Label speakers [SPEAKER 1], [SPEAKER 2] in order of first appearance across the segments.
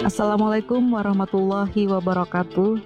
[SPEAKER 1] Assalamualaikum warahmatullahi wabarakatuh.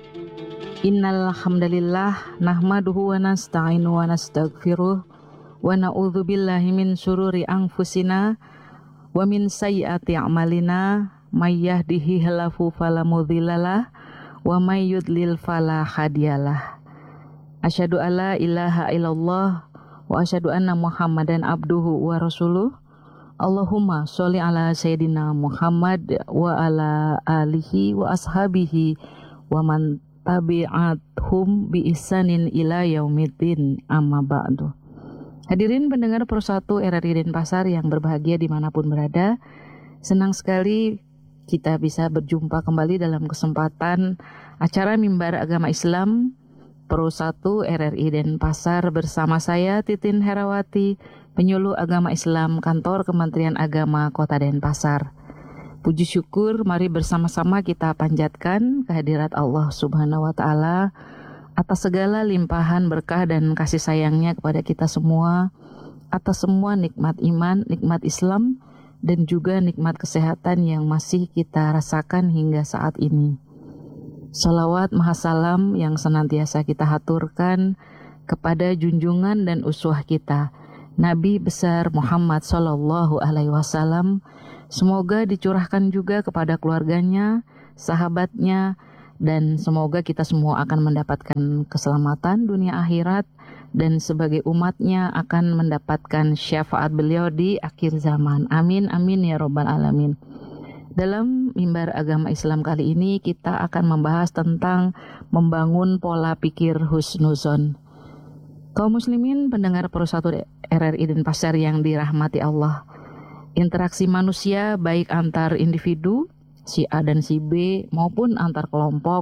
[SPEAKER 1] Innal hamdalillah nahmaduhu wa nasta'inu wa nastaghfiruh wa na'udzu billahi min syururi anfusina wa min sayyiati a'malina may yahdihillahu fala mudhillalah wa may yudlil fala hadiyalah. Asyhadu alla ilaha illallah wa asyhadu anna Muhammadan abduhu wa rasuluh. Allahumma sholli ala sayyidina Muhammad wa ala alihi wa ashabihi wa man tabi'athum bi ihsanin ila yaumiddin, amma ba'du. Hadirin pendengar Pro 1 RRI Denpasar yang berbahagia dimanapun berada, senang sekali kita bisa berjumpa kembali dalam kesempatan acara Mimbar Agama Islam Pro 1 RRI Denpasar bersama saya Titin Herawati, Penyuluh Agama Islam Kantor Kementerian Agama Kota Denpasar. Puji syukur mari bersama-sama kita panjatkan kehadirat Allah Subhanahu wa Ta'ala atas segala limpahan berkah dan kasih sayangnya kepada kita semua, atas semua nikmat iman, nikmat Islam, dan juga nikmat kesehatan yang masih kita rasakan hingga saat ini. Salawat mahasalam yang senantiasa kita haturkan kepada junjungan dan uswah kita, Nabi besar Muhammad Sallallahu Alaihi Wasallam. Semoga dicurahkan juga kepada keluarganya, sahabatnya, dan semoga kita semua akan mendapatkan keselamatan dunia akhirat dan sebagai umatnya akan mendapatkan syafaat beliau di akhir zaman. Amin, amin ya robbal alamin. Dalam Mimbar Agama Islam kali ini kita akan membahas tentang membangun pola pikir husnuzon. Kaum muslimin pendengar Pro 1 RRI Denpasar yang dirahmati Allah, interaksi manusia baik antar individu, si A dan si B, maupun antar kelompok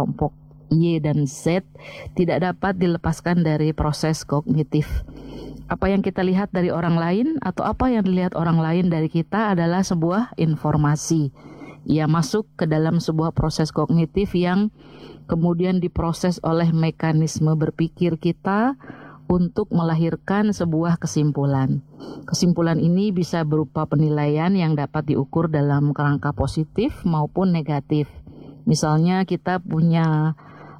[SPEAKER 1] Y dan Z tidak dapat dilepaskan dari proses kognitif. Apa yang kita lihat dari orang lain atau apa yang dilihat orang lain dari kita adalah sebuah informasi. Ia masuk ke dalam sebuah proses kognitif yang kemudian diproses oleh mekanisme berpikir kita untuk melahirkan sebuah kesimpulan. Kesimpulan ini bisa berupa penilaian yang dapat diukur dalam kerangka positif maupun negatif. Misalnya kita punya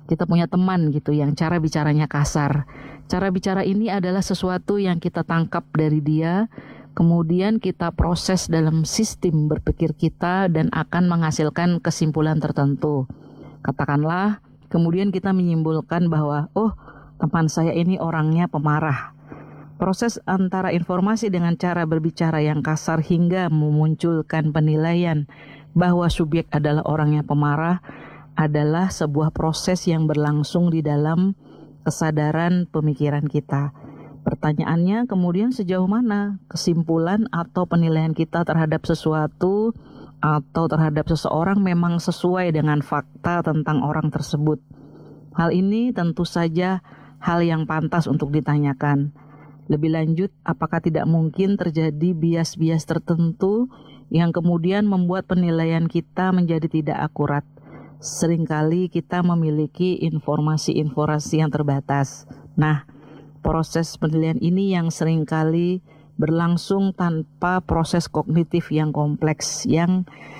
[SPEAKER 1] teman gitu yang cara bicaranya kasar. Cara bicara ini adalah sesuatu yang kita tangkap dari dia, kemudian kita proses dalam sistem berpikir kita dan akan menghasilkan kesimpulan tertentu. Katakanlah, kemudian kita menyimpulkan bahwa, teman saya ini orangnya pemarah. Proses antara informasi dengan cara berbicara yang kasar hingga memunculkan penilaian bahwa subjek adalah orangnya pemarah adalah sebuah proses yang berlangsung di dalam kesadaran pemikiran kita. Pertanyaannya kemudian sejauh mana kesimpulan atau penilaian kita terhadap sesuatu atau terhadap seseorang memang sesuai dengan fakta tentang orang tersebut. Hal ini tentu saja hal yang pantas untuk ditanyakan. Lebih lanjut, apakah tidak mungkin terjadi bias-bias tertentu yang kemudian membuat penilaian kita menjadi tidak akurat? Seringkali kita memiliki informasi-informasi yang terbatas. Nah, proses penilaian ini yang seringkali berlangsung tanpa proses kognitif yang kompleks yang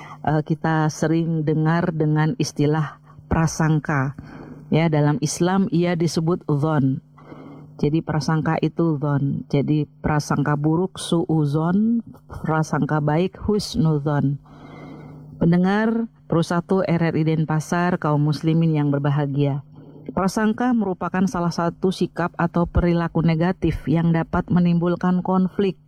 [SPEAKER 1] kita sering dengar dengan istilah prasangka. Ya, dalam Islam ia disebut dzon. Jadi prasangka itu dzon. Jadi prasangka buruk su'udzon, prasangka baik husnudzon. Pendengar Pro 1 RRI Denpasar, kaum muslimin yang berbahagia. Prasangka merupakan salah satu sikap atau perilaku negatif yang dapat menimbulkan konflik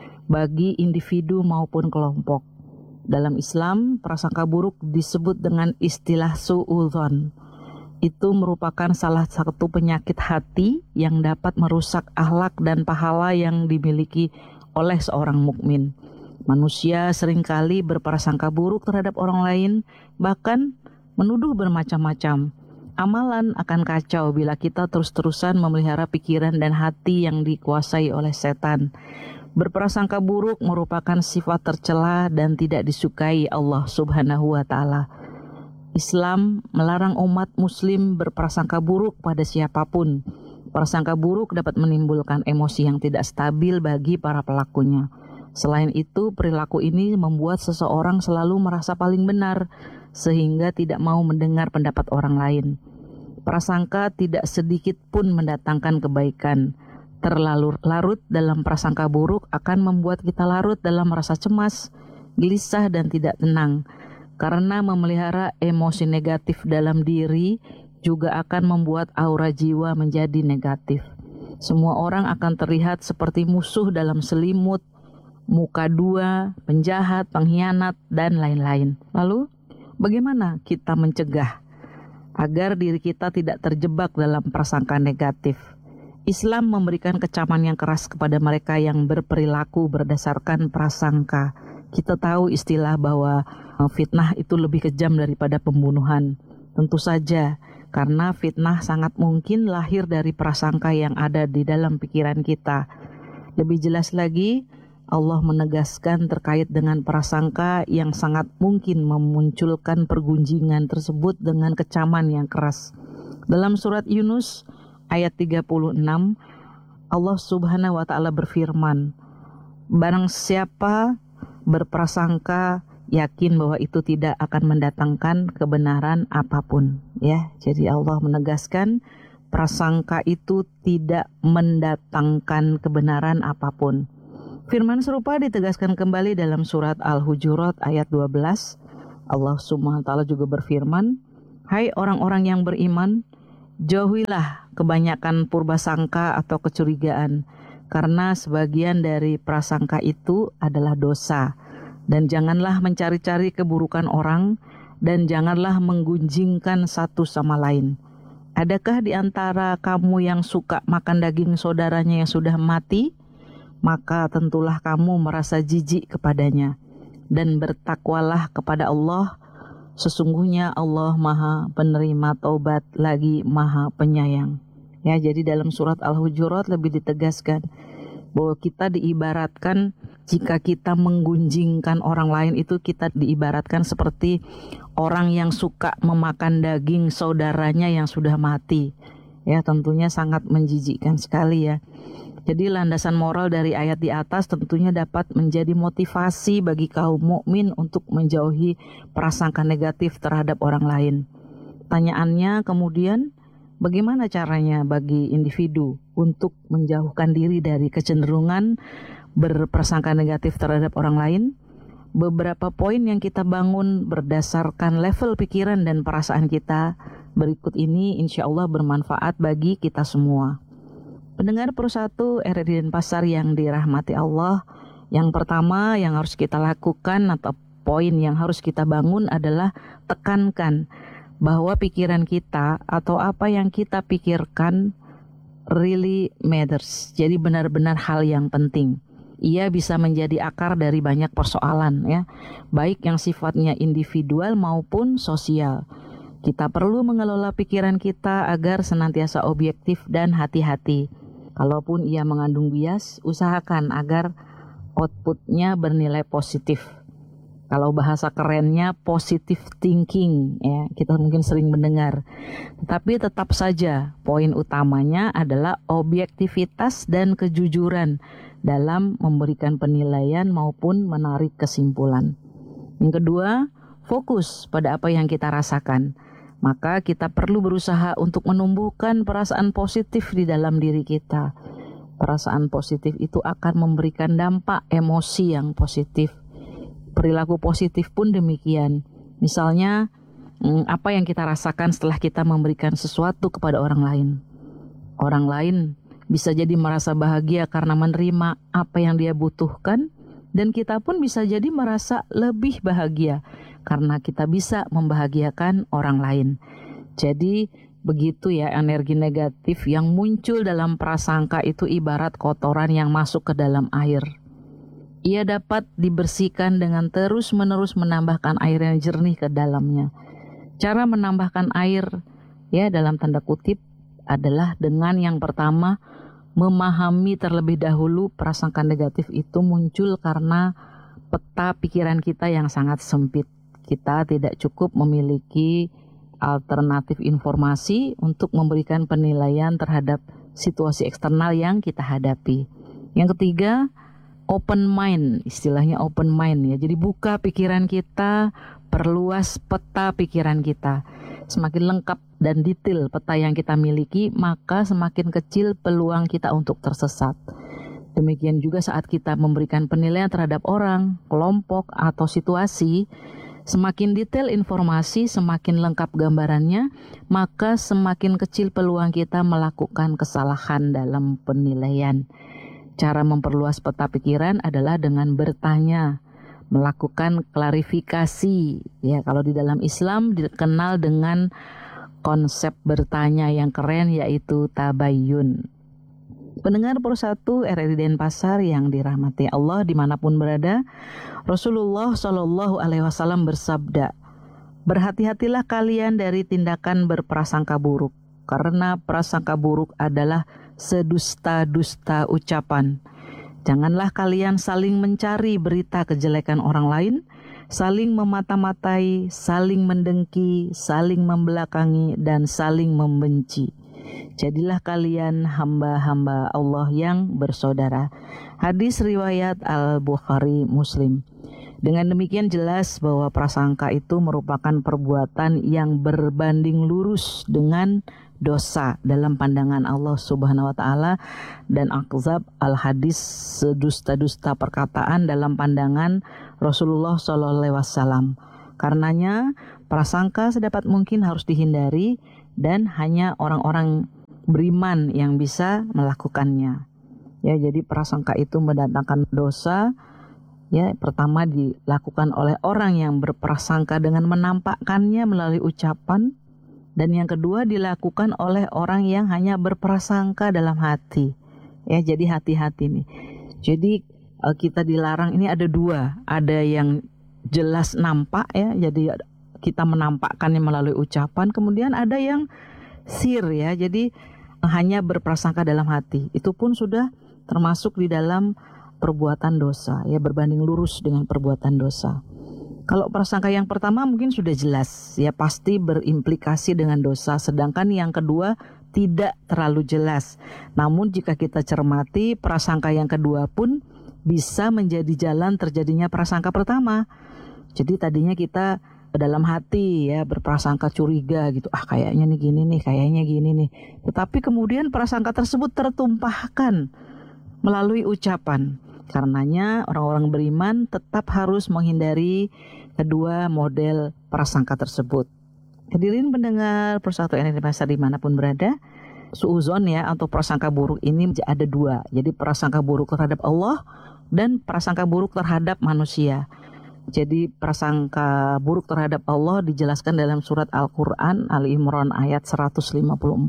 [SPEAKER 1] bagi individu maupun kelompok. Dalam Islam, prasangka buruk disebut dengan istilah su'udzon. Itu merupakan salah satu penyakit hati yang dapat merusak akhlak dan pahala yang dimiliki oleh seorang mukmin. Manusia seringkali berprasangka buruk terhadap orang lain, bahkan menuduh bermacam-macam. Amalan akan kacau bila kita terus-terusan memelihara pikiran dan hati yang dikuasai oleh setan. Berprasangka buruk merupakan sifat tercela dan tidak disukai Allah Subhanahu wa Ta'ala. Islam melarang umat muslim berprasangka buruk pada siapapun. Prasangka buruk dapat menimbulkan emosi yang tidak stabil bagi para pelakunya. Selain itu, perilaku ini membuat seseorang selalu merasa paling benar, sehingga tidak mau mendengar pendapat orang lain. Prasangka tidak sedikit pun mendatangkan kebaikan. Terlalu larut dalam prasangka buruk akan membuat kita larut dalam rasa cemas, gelisah dan tidak tenang. Karena memelihara emosi negatif dalam diri juga akan membuat aura jiwa menjadi negatif. Semua orang akan terlihat seperti musuh dalam selimut, muka dua, penjahat, pengkhianat, dan lain-lain. Lalu, bagaimana kita mencegah agar diri kita tidak terjebak dalam prasangka negatif? Islam memberikan kecaman yang keras kepada mereka yang berperilaku berdasarkan prasangka. Kita tahu istilah bahwa fitnah itu lebih kejam daripada pembunuhan. Tentu saja, karena fitnah sangat mungkin lahir dari prasangka yang ada di dalam pikiran kita. Lebih jelas lagi, Allah menegaskan terkait dengan prasangka yang sangat mungkin memunculkan pergunjingan tersebut dengan kecaman yang keras. Dalam surat Yunus ayat 36, Allah Subhanahu wa taala berfirman, barang siapa berprasangka yakin bahwa itu tidak akan mendatangkan kebenaran apapun, ya. Jadi Allah menegaskan prasangka itu tidak mendatangkan kebenaran apapun. Firman serupa ditegaskan kembali dalam surat Al-Hujurat ayat 12. Allah Subhanahu wa taala juga berfirman, hai orang-orang yang beriman, jauhilah kebanyakan purbasangka atau kecurigaan, karena sebagian dari prasangka itu adalah dosa. Dan janganlah mencari-cari keburukan orang, dan janganlah menggunjingkan satu sama lain. Adakah di antara kamu yang suka makan daging saudaranya yang sudah mati? Maka tentulah kamu merasa jijik kepadanya. Dan bertakwalah kepada Allah, sesungguhnya Allah Maha Penerima Taubat lagi Maha Penyayang. Ya, jadi dalam surat Al-Hujurat lebih ditegaskan bahwa kita diibaratkan jika kita menggunjingkan orang lain itu kita diibaratkan seperti orang yang suka memakan daging saudaranya yang sudah mati. Ya, tentunya sangat menjijikkan sekali ya. Jadi landasan moral dari ayat di atas tentunya dapat menjadi motivasi bagi kaum mukmin untuk menjauhi prasangka negatif terhadap orang lain. Pertanyaannya kemudian, bagaimana caranya bagi individu untuk menjauhkan diri dari kecenderungan berprasangka negatif terhadap orang lain? Beberapa poin yang kita bangun berdasarkan level pikiran dan perasaan kita berikut ini insya Allah bermanfaat bagi kita semua. Pendengar Persatu RRI Denpasar yang dirahmati Allah, yang pertama yang harus kita lakukan atau poin yang harus kita bangun adalah tekankan bahwa pikiran kita atau apa yang kita pikirkan really matters. Jadi benar-benar hal yang penting. Ia bisa menjadi akar dari banyak persoalan ya, baik yang sifatnya individual maupun sosial. Kita perlu mengelola pikiran kita agar senantiasa objektif dan hati-hati. Kalaupun ia mengandung bias, usahakan agar outputnya bernilai positif. Kalau bahasa kerennya positive thinking ya, kita mungkin sering mendengar. Tetapi tetap saja poin utamanya adalah objektivitas dan kejujuran dalam memberikan penilaian maupun menarik kesimpulan. Yang kedua, fokus pada apa yang kita rasakan. Maka kita perlu berusaha untuk menumbuhkan perasaan positif di dalam diri kita. Perasaan positif itu akan memberikan dampak emosi yang positif. Perilaku positif pun demikian. Misalnya, apa yang kita rasakan setelah kita memberikan sesuatu kepada orang lain. Orang lain bisa jadi merasa bahagia karena menerima apa yang dia butuhkan, dan kita pun bisa jadi merasa lebih bahagia karena kita bisa membahagiakan orang lain. Jadi begitu ya, energi negatif yang muncul dalam prasangka itu ibarat kotoran yang masuk ke dalam air. Ia dapat dibersihkan dengan terus-menerus menambahkan air yang jernih ke dalamnya. Cara menambahkan air ya dalam tanda kutip adalah dengan yang pertama memahami terlebih dahulu prasangka negatif itu muncul karena peta pikiran kita yang sangat sempit. Kita tidak cukup memiliki alternatif informasi untuk memberikan penilaian terhadap situasi eksternal yang kita hadapi. Yang ketiga, open mind, istilahnya open mind ya. Jadi buka pikiran kita perluas peta pikiran kita. Semakin lengkap dan detail peta yang kita miliki, maka semakin kecil peluang kita untuk tersesat. Demikian juga saat kita memberikan penilaian terhadap orang, kelompok, atau situasi, semakin detail informasi, semakin lengkap gambarannya, maka semakin kecil peluang kita melakukan kesalahan dalam penilaian. Cara memperluas peta pikiran adalah dengan bertanya, melakukan klarifikasi. Ya, kalau di dalam Islam dikenal dengan konsep bertanya yang keren, yaitu tabayyun. Pendengar Persatu RRI Denpasar yang dirahmati Allah dimanapun berada, Rasulullah Shallallahu Alaihi Wasallam bersabda, berhati-hatilah kalian dari tindakan berprasangka buruk, karena prasangka buruk adalah sedusta-dusta ucapan. Janganlah kalian saling mencari berita kejelekan orang lain, saling memata-matai, saling mendengki, saling membelakangi, dan saling membenci. Jadilah kalian hamba-hamba Allah yang bersaudara. Hadis riwayat Al-Bukhari Muslim. Dengan demikian jelas bahwa prasangka itu merupakan perbuatan yang berbanding lurus dengan dosa dalam pandangan Allah Subhanahu wa taala, dan akzab al-hadis, sedusta-dusta perkataan dalam pandangan Rasulullah sallallahu alaihi wasallam. Karenanya prasangka sedapat mungkin harus dihindari dan hanya orang-orang beriman yang bisa melakukannya. Ya, jadi prasangka itu mendatangkan dosa. Ya, pertama dilakukan oleh orang yang berprasangka dengan menampakkannya melalui ucapan, dan yang kedua dilakukan oleh orang yang hanya berprasangka dalam hati. Ya, jadi hati-hati nih. Jadi kita dilarang ini ada dua, ada yang jelas nampak ya, jadi kita menampakkannya melalui ucapan, kemudian ada yang sir ya, jadi hanya berprasangka dalam hati. Itu pun sudah termasuk di dalam perbuatan dosa, ya, berbanding lurus dengan perbuatan dosa. Kalau prasangka yang pertama mungkin sudah jelas, ya, pasti berimplikasi dengan dosa, sedangkan yang kedua tidak terlalu jelas. Namun jika kita cermati, prasangka yang kedua pun bisa menjadi jalan terjadinya prasangka pertama. Jadi tadinya kita dalam hati ya berprasangka curiga gitu, kayaknya nih gini nih, kayaknya gini nih. Tetapi kemudian prasangka tersebut tertumpahkan melalui ucapan. Karenanya orang-orang beriman tetap harus menghindari kedua model prasangka tersebut. Hadirin pendengar Persatu RRI Denpasar dimanapun berada, suuzon ya atau prasangka buruk ini ada dua. Jadi prasangka buruk terhadap Allah dan prasangka buruk terhadap manusia. Jadi prasangka buruk terhadap Allah dijelaskan dalam surat Al-Quran Ali Imran ayat 154.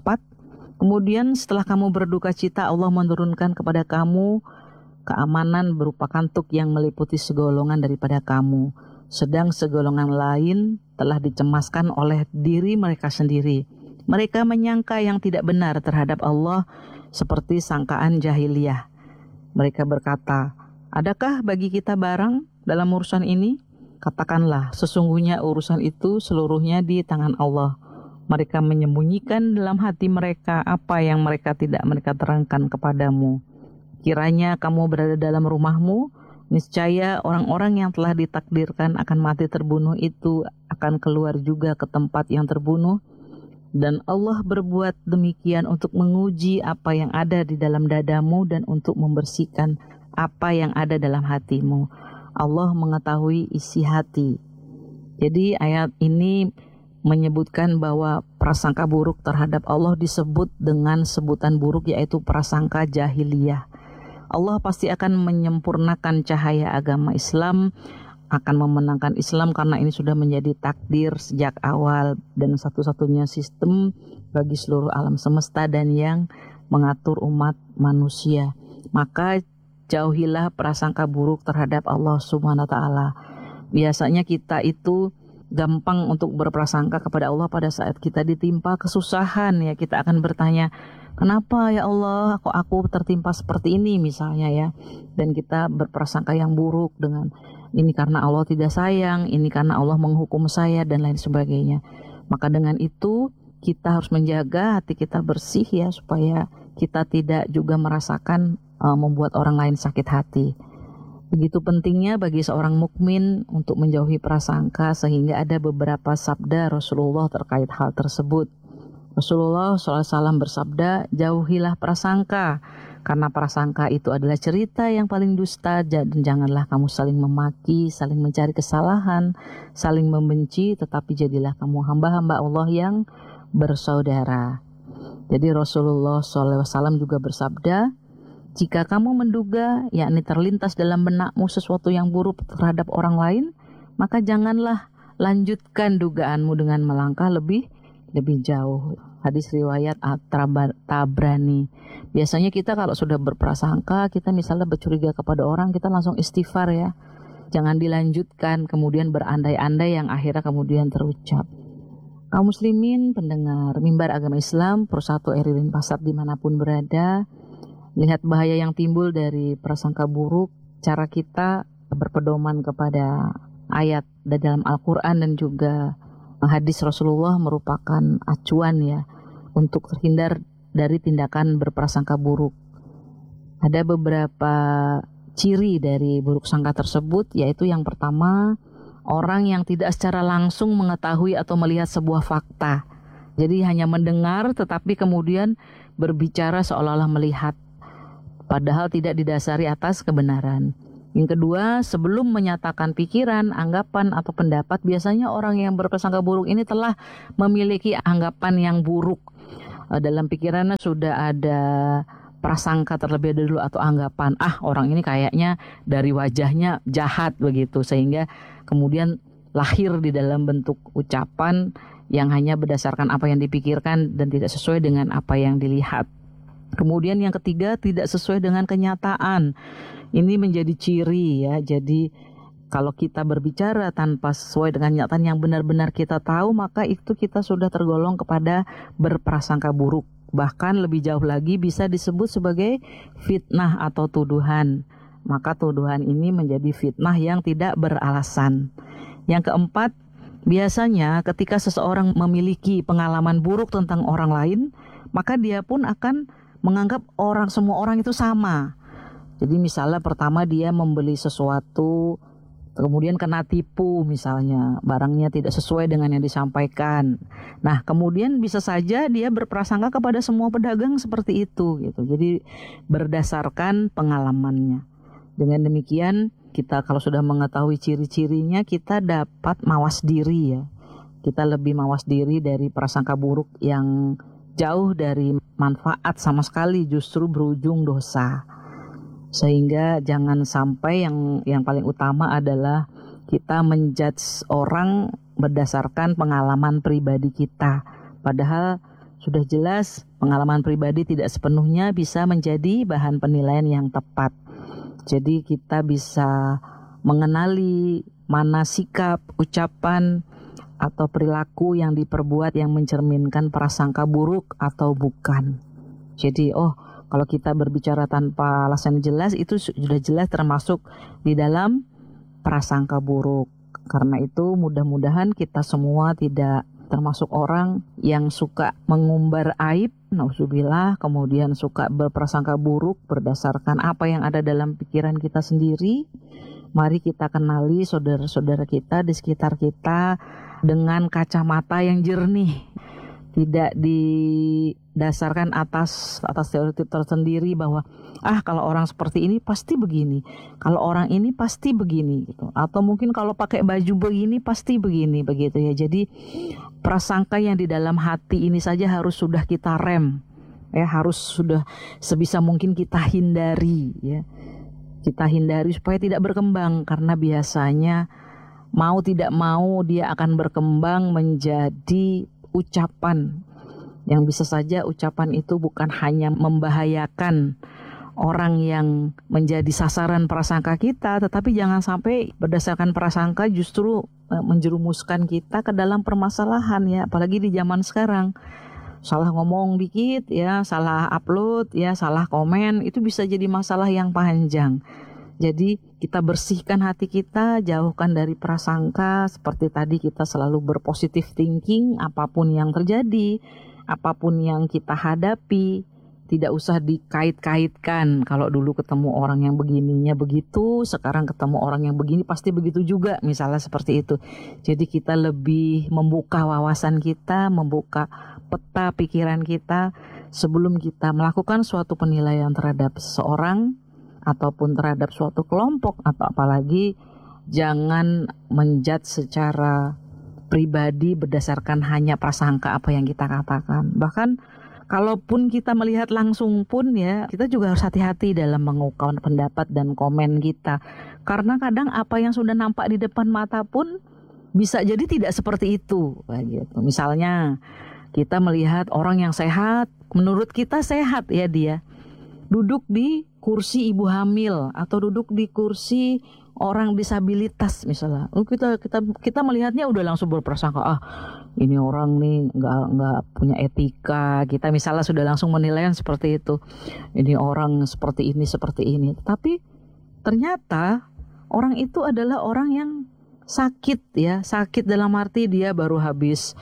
[SPEAKER 1] Kemudian setelah kamu berduka cita, Allah menurunkan kepada kamu keamanan berupa kantuk yang meliputi segolongan daripada kamu. Sedang segolongan lain telah dicemaskan oleh diri mereka sendiri. Mereka menyangka yang tidak benar terhadap Allah seperti sangkaan jahiliyah. Mereka berkata, adakah bagi kita barang dalam urusan ini? Katakanlah, sesungguhnya urusan itu seluruhnya di tangan Allah. Mereka menyembunyikan dalam hati mereka apa yang mereka tidak mereka terangkan kepadamu. Kiranya kamu berada dalam rumahmu, niscaya orang-orang yang telah ditakdirkan akan mati terbunuh itu akan keluar juga ke tempat yang terbunuh. Dan Allah berbuat demikian untuk menguji apa yang ada di dalam dadamu dan untuk membersihkan apa yang ada dalam hatimu. Allah mengetahui isi hati. Jadi ayat ini menyebutkan bahwa prasangka buruk terhadap Allah disebut dengan sebutan buruk, yaitu prasangka jahiliyah. Allah pasti akan menyempurnakan cahaya agama Islam, akan memenangkan Islam karena ini sudah menjadi takdir sejak awal dan satu-satunya sistem bagi seluruh alam semesta dan yang mengatur umat manusia. Maka jauhilah prasangka buruk terhadap Allah Subhanahu wa taala. Biasanya kita itu gampang untuk berprasangka kepada Allah pada saat kita ditimpa kesusahan, ya, kita akan bertanya, kenapa ya Allah kok aku tertimpa seperti ini misalnya ya. Dan kita berprasangka yang buruk dengan ini karena Allah tidak sayang, ini karena Allah menghukum saya dan lain sebagainya. Maka dengan itu kita harus menjaga hati kita bersih ya, supaya kita tidak juga merasakan membuat orang lain sakit hati. Begitu pentingnya bagi seorang mukmin untuk menjauhi prasangka, sehingga ada beberapa sabda Rasulullah terkait hal tersebut. Rasulullah SAW bersabda, jauhilah prasangka, karena prasangka itu adalah cerita yang paling dusta, dan janganlah kamu saling memaki, saling mencari kesalahan, saling membenci, tetapi jadilah kamu hamba-hamba Allah yang bersaudara. Jadi Rasulullah SAW juga bersabda, jika kamu menduga, yakni terlintas dalam benakmu sesuatu yang buruk terhadap orang lain, maka janganlah lanjutkan dugaanmu dengan melangkah lebih jauh. Hadis riwayat Tabrani. Biasanya kita kalau sudah berprasangka, kita misalnya bercuriga kepada orang, kita langsung istighfar ya. Jangan dilanjutkan, kemudian berandai-andai yang akhirnya kemudian terucap. Kaum muslimin, pendengar Mimbar Agama Islam, Persatu RI Denpasar dimanapun berada, lihat bahaya yang timbul dari prasangka buruk, cara kita berpedoman kepada ayat dalam Al-Quran dan juga hadis Rasulullah merupakan acuan ya untuk terhindar dari tindakan berprasangka buruk. Ada beberapa ciri dari buruk sangka tersebut, yaitu yang pertama, orang yang tidak secara langsung mengetahui atau melihat sebuah fakta. Jadi hanya mendengar tetapi kemudian berbicara seolah-olah melihat, padahal tidak didasari atas kebenaran. Yang kedua, sebelum menyatakan pikiran, anggapan, atau pendapat, biasanya orang yang berprasangka buruk ini telah memiliki anggapan yang buruk. Dalam pikirannya sudah ada prasangka terlebih dahulu atau anggapan, orang ini kayaknya dari wajahnya jahat begitu, sehingga kemudian lahir di dalam bentuk ucapan yang hanya berdasarkan apa yang dipikirkan dan tidak sesuai dengan apa yang dilihat. Kemudian yang ketiga, tidak sesuai dengan kenyataan. Ini menjadi ciri ya. Jadi kalau kita berbicara tanpa sesuai dengan kenyataan yang benar-benar kita tahu, maka itu kita sudah tergolong kepada berprasangka buruk. Bahkan lebih jauh lagi bisa disebut sebagai fitnah atau tuduhan. Maka tuduhan ini menjadi fitnah yang tidak beralasan. Yang keempat, biasanya ketika seseorang memiliki pengalaman buruk tentang orang lain, maka dia pun akan menganggap semua orang itu sama. Jadi misalnya pertama dia membeli sesuatu, kemudian kena tipu misalnya, barangnya tidak sesuai dengan yang disampaikan. Nah, kemudian bisa saja dia berprasangka kepada semua pedagang seperti itu gitu. Jadi berdasarkan pengalamannya. Dengan demikian, kita kalau sudah mengetahui ciri-cirinya, kita dapat mawas diri ya. Kita lebih mawas diri dari prasangka buruk yang jauh dari manfaat sama sekali, justru berujung dosa. Sehingga jangan sampai yang paling utama adalah kita menjudge orang berdasarkan pengalaman pribadi kita. Padahal sudah jelas pengalaman pribadi tidak sepenuhnya bisa menjadi bahan penilaian yang tepat. Jadi kita bisa mengenali mana sikap, ucapan, atau perilaku yang diperbuat yang mencerminkan prasangka buruk atau bukan. Jadi kalau kita berbicara tanpa alasan jelas, itu sudah jelas termasuk di dalam prasangka buruk. Karena itu mudah-mudahan kita semua tidak termasuk orang yang suka mengumbar aib, nauzubillah, kemudian suka berprasangka buruk berdasarkan apa yang ada dalam pikiran kita sendiri. Mari kita kenali saudara-saudara kita di sekitar kita dengan kacamata yang jernih, tidak didasarkan atas stereotip tersendiri bahwa kalau orang seperti ini pasti begini, kalau orang ini pasti begini gitu, atau mungkin kalau pakai baju begini pasti begini begitu ya. Jadi prasangka yang di dalam hati ini saja harus sudah kita rem ya, harus sudah sebisa mungkin kita hindari ya. Kita hindari supaya tidak berkembang, karena biasanya mau tidak mau dia akan berkembang menjadi ucapan yang bisa saja ucapan itu bukan hanya membahayakan orang yang menjadi sasaran prasangka kita, tetapi jangan sampai berdasarkan prasangka justru menjerumuskan kita ke dalam permasalahan ya, apalagi di zaman sekarang. Salah ngomong dikit ya, salah upload ya, salah komen, itu bisa jadi masalah yang panjang. Jadi kita bersihkan hati kita, jauhkan dari prasangka. Seperti tadi, kita selalu berpositive thinking apapun yang terjadi, apapun yang kita hadapi. tidak usah dikait-kaitkan. Kalau dulu ketemu orang yang begininya begitu, sekarang ketemu orang yang begini pasti begitu juga, misalnya seperti itu. Jadi kita lebih membuka wawasan kita, membuka peta pikiran kita sebelum kita melakukan suatu penilaian terhadap seseorang ataupun terhadap suatu kelompok, atau apalagi jangan menjudge secara pribadi berdasarkan hanya prasangka apa yang kita katakan. Bahkan kalaupun kita melihat langsung pun ya, kita juga harus hati-hati dalam mengungkapkan pendapat dan komen kita. Karena kadang apa yang sudah nampak di depan mata pun bisa jadi tidak seperti itu. Gitu. Misalnya kita melihat orang yang sehat, menurut kita sehat ya dia, duduk di kursi ibu hamil atau duduk di kursi orang disabilitas misalnya. Kita melihatnya udah langsung berprasangka, ini orang nih nggak punya etika. Kita misalnya sudah langsung menilai seperti itu. Ini orang seperti ini. Tapi ternyata orang itu adalah orang yang sakit ya. Sakit dalam arti dia baru habis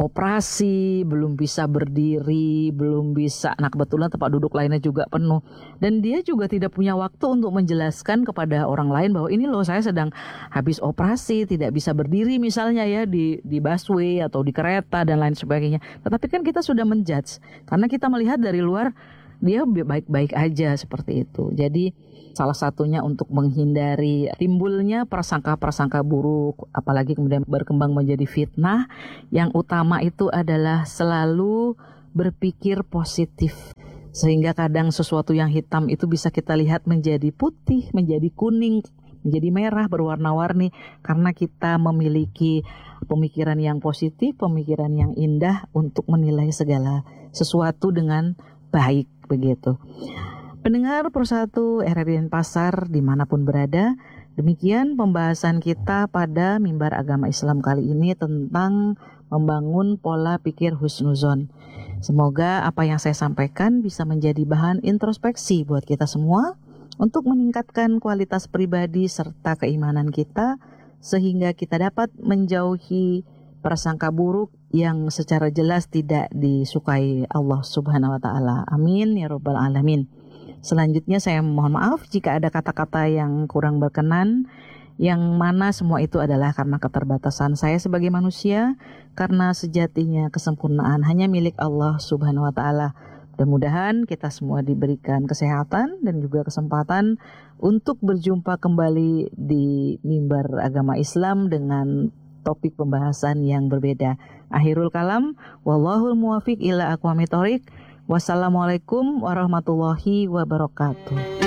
[SPEAKER 1] operasi, belum bisa berdiri, belum bisa. Nah kebetulan tempat duduk lainnya juga penuh. Dan dia juga tidak punya waktu untuk menjelaskan kepada orang lain bahwa ini loh saya sedang habis operasi, tidak bisa berdiri misalnya ya di busway atau di kereta dan lain sebagainya. Tetapi kan kita sudah menjudge karena kita melihat dari luar dia baik-baik aja seperti itu. Jadi salah satunya untuk menghindari timbulnya prasangka-prasangka buruk, apalagi kemudian berkembang menjadi fitnah, yang utama itu adalah selalu berpikir positif. Sehingga kadang sesuatu yang hitam itu bisa kita lihat menjadi putih, menjadi kuning, menjadi merah, berwarna-warni, karena kita memiliki pemikiran yang positif, pemikiran yang indah untuk menilai segala sesuatu dengan baik begitu. Pendengar Persatu RRI Denpasar dimanapun berada, demikian pembahasan kita pada Mimbar Agama Islam kali ini tentang membangun pola pikir husnuzon. Semoga apa yang saya sampaikan bisa menjadi bahan introspeksi buat kita semua untuk meningkatkan kualitas pribadi serta keimanan kita, sehingga kita dapat menjauhi prasangka buruk yang secara jelas tidak disukai Allah Subhanahu wa taala. Amin ya rabbal alamin. Selanjutnya saya mohon maaf jika ada kata-kata yang kurang berkenan, yang mana semua itu adalah karena keterbatasan saya sebagai manusia, karena sejatinya kesempurnaan hanya milik Allah Subhanahu wa taala. Mudah-mudahan kita semua diberikan kesehatan dan juga kesempatan untuk berjumpa kembali di Mimbar Agama Islam dengan topik pembahasan yang berbeda. Akhirul kalam, wallahul muwafiq ila aqwamit thoriq. Wassalamualaikum warahmatullahi wabarakatuh.